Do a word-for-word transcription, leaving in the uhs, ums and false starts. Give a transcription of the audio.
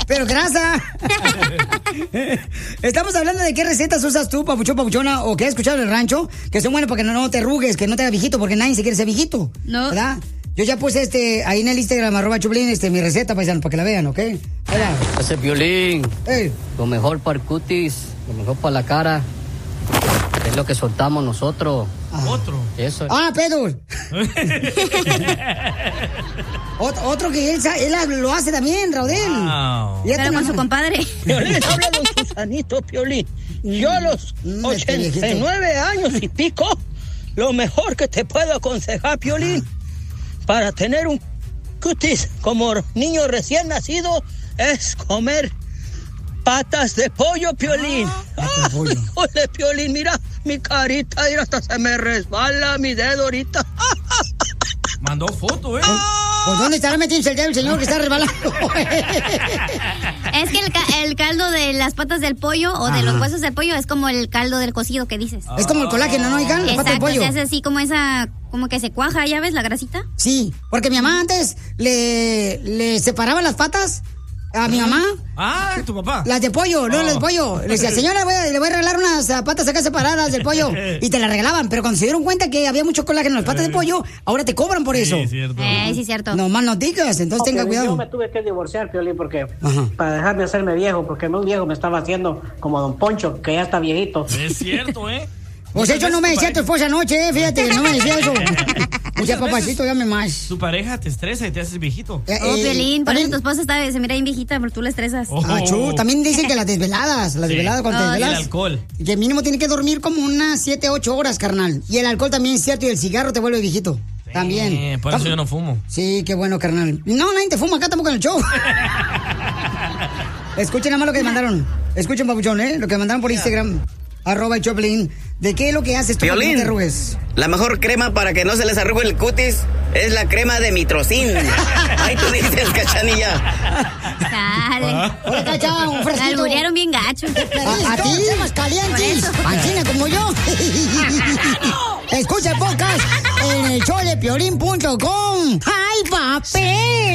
Pero grasa. Estamos hablando de qué recetas usas tú, papuchón, papuchona, o que has escuchado en el rancho, que son buenas para que no, no te arrugues, que no te hagas viejito, porque nadie se quiere ser viejito. No. ¿Verdad? Yo ya puse este, ahí en el Instagram, arroba Choplin, este, mi receta, paisano, para que la vean, ¿ok? Hola. Ese Piolín. Hey. Lo mejor para el cutis, lo mejor para la cara. Es lo que soltamos nosotros. Ah. Otro. Eso. Ah, pedo. Ot- otro que él, sa- él lo hace también, Raudel. Wow. Pero con su compadre. Piolín, habla don Susanito, Piolín. Yo a los Mm, ochenta y nueve años y pico, lo mejor que te puedo aconsejar, Piolín, para tener un cutis como niño recién nacido, es comer patas de pollo, Piolín. Patas de pollo. Ay, híjole, Piolín, mira mi carita, mira, hasta se me resbala mi dedo ahorita. Mandó foto, ¿eh? ¿Pues dónde estará metiendo el dedo el señor que está resbalando? Es que el, ca- el caldo de las patas del pollo o de Ajá. los huesos del pollo es como el caldo del cocido que dices. Es como el colágeno, ¿no, hija? La pata de Exacto, pollo. se hace así como esa, como que se cuaja, ¿ya ves la grasita? Sí, porque mi mamá antes le, le separaba las patas a mi mamá. Ah, tu papá. Las de pollo, no Oh. las de pollo. Le decía, señora, voy a- le voy a regalar unas ah, patas acá separadas del pollo. Y te las regalaban, pero cuando se dieron cuenta que había mucho colágeno en las patas de pollo, ahora te cobran por eso. Sí, cierto. Eh, sí, cierto. No más no digas, entonces tenga Piolín, cuidado. Yo me tuve que divorciar, Piolín, porque Ajá. para dejarme hacerme viejo, porque muy viejo me estaba haciendo como Don Poncho, que ya está viejito. Es cierto, ¿eh? Pues eso no me decía tu esposa anoche, eh, fíjate, no me decía eso. Decía, Muchas papacito, veces dame más. Tu pareja te estresa y te haces viejito. Eh, Oh, eh, Piolín, por eso también- tu esposa está, se mira bien viejita, pero tú la estresas. Oh. Ah, chu, también dicen que las desveladas, las Sí. desveladas cuando Oh, te Y el desvelas. alcohol. Que mínimo tiene que dormir como unas siete, ocho horas, carnal. Y el alcohol también es cierto, y el cigarro te vuelve viejito. También. Eh, por eso yo no fumo. Sí, qué bueno, carnal. No, nadie te fuma acá tampoco en el show. Escuchen nada más lo que mandaron. Escuchen, papuchón, ¿eh? Lo que mandaron por Instagram. Arroba el Choplin. ¿De qué es lo que haces tú para que no Piolín, te arrugues? la mejor crema para que no se les arrugue el cutis es la crema de mitrocin. Ahí tú dices, Cachanilla. Dale. Hola, Cacha, un fresquito. Alburearon bien gacho. A, a ti, más calientes. Ancina como yo. Escucha el podcast en el show de piolín punto com. ¡Ay, papel!